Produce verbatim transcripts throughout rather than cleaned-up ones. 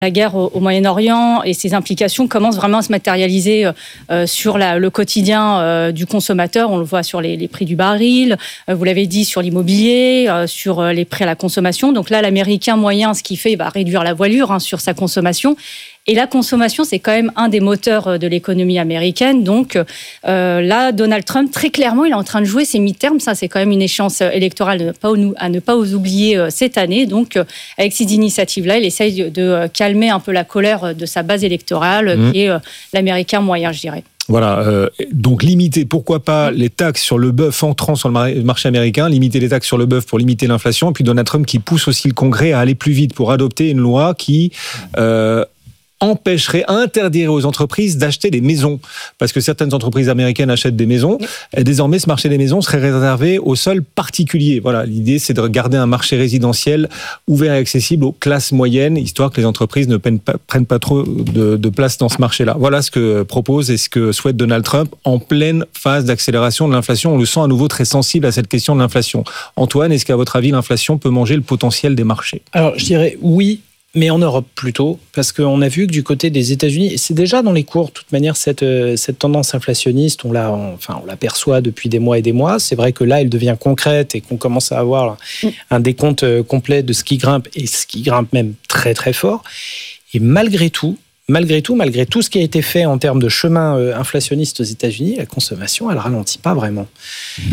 La guerre au, au Moyen-Orient et ses implications commencent vraiment à se matérialiser euh, sur la, le quotidien euh, du consommateur. On le voit sur les, les prix du baril, euh, vous l'avez dit, sur l'immobilier, euh, sur les prix à la consommation. Donc là, l'Américain moyen, ce qu'il fait, il va réduire la voilure hein, sur sa consommation. Et la consommation, c'est quand même un des moteurs de l'économie américaine. Donc euh, là, Donald Trump, très clairement, il est en train de jouer ses mi-termes. Ça, c'est quand même une échéance électorale à ne pas, à ne pas oublier euh, cette année. Donc, euh, avec ces initiatives-là, il essaye de, de calmer un peu la colère de sa base électorale, mmh. qui est euh, l'Américain moyen, je dirais. Voilà, euh, donc limiter, pourquoi pas, les taxes sur le bœuf entrant sur le marché américain, limiter les taxes sur le bœuf pour limiter l'inflation, et puis Donald Trump qui pousse aussi le Congrès à aller plus vite pour adopter une loi qui... Euh, empêcherait, interdirait aux entreprises d'acheter des maisons. Parce que certaines entreprises américaines achètent des maisons. Et désormais, ce marché des maisons serait réservé aux seuls particuliers. Voilà, l'idée, c'est de garder un marché résidentiel ouvert et accessible aux classes moyennes, histoire que les entreprises ne prennent pas, prennent pas trop de, de place dans ce marché-là. Voilà ce que propose et ce que souhaite Donald Trump en pleine phase d'accélération de l'inflation. On le sent à nouveau très sensible à cette question de l'inflation. Antoine, est-ce qu'à votre avis, l'inflation peut manger le potentiel des marchés ? Alors, je dirais oui. Mais en Europe plutôt, parce qu'on a vu que du côté des États-Unis, et c'est déjà dans les cours, de toute manière, cette, cette tendance inflationniste, on, l'a, enfin, on l'aperçoit depuis des mois et des mois. C'est vrai que là, elle devient concrète et qu'on commence à avoir un décompte complet de ce qui grimpe, et ce qui grimpe même très très fort. Et malgré tout, malgré tout, malgré tout ce qui a été fait en termes de chemin inflationniste aux États-Unis, la consommation, elle ralentit pas vraiment. Pourquoi ?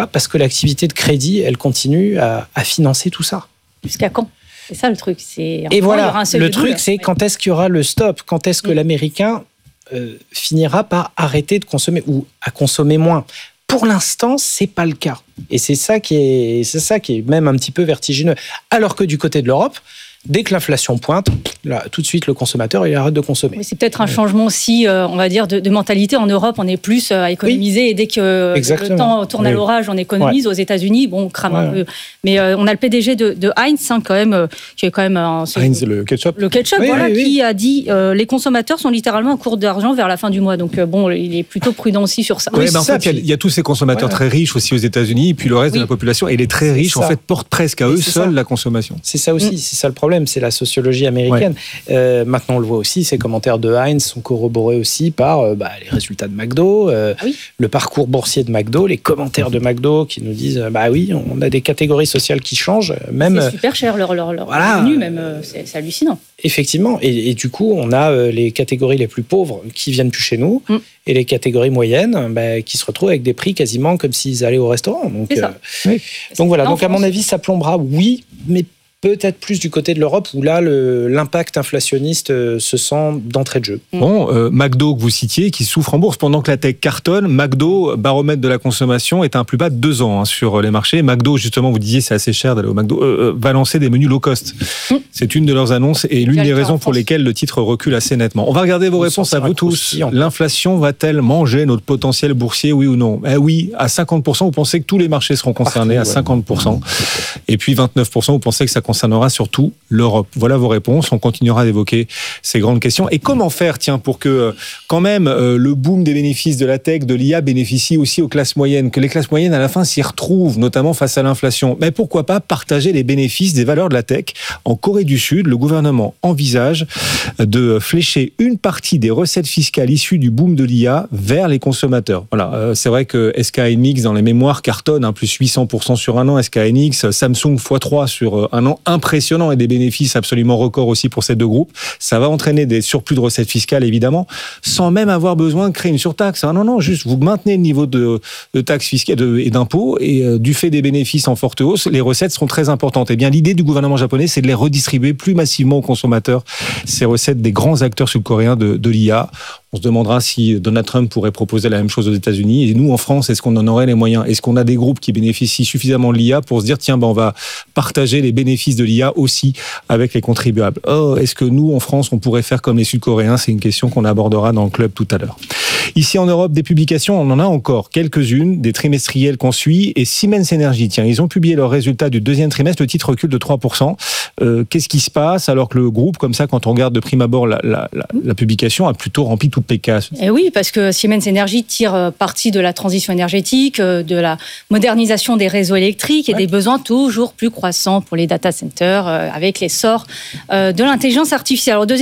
Parce que l'activité de crédit, elle continue à, à financer tout ça. Jusqu'à quand ? C'est ça le truc. C'est... Et voilà, le truc, c'est quand est-ce qu'il y aura le stop ? Quand est-ce que mmh. l'Américain euh, finira par arrêter de consommer ou à consommer moins ? Pour l'instant, c'est pas le cas. Et c'est ça qui est, c'est ça qui est même un petit peu vertigineux. Alors que du côté de l'Europe, dès que l'inflation pointe, là, tout de suite, le consommateur, il arrête de consommer. Oui, c'est peut-être un changement aussi, euh, on va dire, de, de mentalité. En Europe, on est plus à économiser. Oui. Et dès que Exactement. le temps tourne à oui. l'orage, on économise. Ouais. Aux États-Unis, bon, on crame ouais. un peu. Mais euh, on a le P D G de, de Heinz, hein, quand même, euh, qui est quand même... Un, Heinz, le ketchup. Le ketchup, oui, voilà, oui, oui. qui a dit euh, les consommateurs sont littéralement en cours d'argent vers la fin du mois. Donc, euh, bon, il est plutôt prudent aussi sur ça. Oui, oui ben en ça, fait, il y, y a tous ces consommateurs ouais. très riches aussi aux États-Unis, et puis le reste oui. de la population, et les très riches, en fait, portent presque à eux seuls la consommation. C'est ça aussi, mm. c'est ça le problème, c'est la sociologie américaine. Ouais. Euh, maintenant, on le voit aussi, ces commentaires de Heinz sont corroborés aussi par euh, bah, les résultats de McDo, euh, ah oui. le parcours boursier de McDo, les commentaires de McDo qui nous disent bah oui, on a des catégories sociales qui changent. Même, c'est super cher leur, leur, leur voilà, revenu, même, euh, c'est, c'est hallucinant. Effectivement, et, et du coup, on a euh, les catégories les plus pauvres qui viennent plus chez nous, mm. et les catégories moyennes bah, qui se retrouvent avec des prix quasiment comme s'ils allaient au restaurant. Donc, c'est ça. Euh, oui. Donc voilà, donc à mon avis, ça plombera, oui, mais peut-être plus du côté de l'Europe où là, le, l'impact inflationniste euh, se sent d'entrée de jeu. Bon, euh, McDo que vous citiez, qui souffre en bourse pendant que la tech cartonne. McDo, baromètre de la consommation, est à un plus bas de deux ans hein, sur les marchés. McDo, justement, vous disiez c'est assez cher d'aller au McDo, euh, va lancer des menus low cost. Mmh. C'est une de leurs annonces et l'une des raisons pour lesquelles le titre recule assez nettement. On va regarder vos réponses à vous tous. L'inflation va-t-elle manger notre potentiel boursier, oui ou non ? Eh oui, à cinquante pour cent, vous pensez que tous les marchés seront concernés, Partout, à cinquante pour cent. Ouais. Et puis vingt-neuf pour cent, vous pensez que ça concernera surtout l'Europe. Voilà vos réponses. On continuera d'évoquer ces grandes questions. Et comment faire, tiens, pour que quand même euh, le boom des bénéfices de la tech, de l'I A bénéficie aussi aux classes moyennes, que les classes moyennes à la fin s'y retrouvent, notamment face à l'inflation. Mais pourquoi pas partager les bénéfices des valeurs de la tech ? En Corée du Sud, le gouvernement envisage de flécher une partie des recettes fiscales issues du boom de l'I A vers les consommateurs. Voilà, euh, c'est vrai que S K Hynix dans les mémoires cartonne, hein, plus huit cents pour cent sur un an. S K Hynix, Samsung fois trois sur un an, impressionnant. Et des bénéfices absolument records aussi pour ces deux groupes. Ça va entraîner des surplus de recettes fiscales, évidemment, sans même avoir besoin de créer une surtaxe. Non, non, juste vous maintenez le niveau de, de taxes fiscales de, et d'impôts, et euh, du fait des bénéfices en forte hausse, les recettes seront très importantes. Et bien, l'idée du gouvernement japonais, c'est de les redistribuer plus massivement aux consommateurs, ces recettes des grands acteurs sud-coréens de, de l'I A. On se demandera si Donald Trump pourrait proposer la même chose aux États-Unis. Et nous, en France, est-ce qu'on en aurait les moyens ? Est-ce qu'on a des groupes qui bénéficient suffisamment de l'I A pour se dire, tiens, ben, on va partager les bénéfices de l'I A aussi avec les contribuables ? Oh, est-ce que nous, en France, on pourrait faire comme les Sud-Coréens ? C'est une question qu'on abordera dans le club tout à l'heure. Ici en Europe, des publications, on en a encore quelques-unes, des trimestriels qu'on suit. Et Siemens Energy, tiens, ils ont publié leurs résultats du deuxième trimestre, le titre recule de trois pour cent. Euh, qu'est-ce qui se passe alors que le groupe, comme ça, quand on regarde de prime abord la, la, la, la publication, a plutôt rempli toutes les cases? Et oui, parce que Siemens Energy tire parti de la transition énergétique, de la modernisation des réseaux électriques et ouais. des besoins toujours plus croissants pour les data centers avec l'essor de l'intelligence artificielle. Alors, deuxième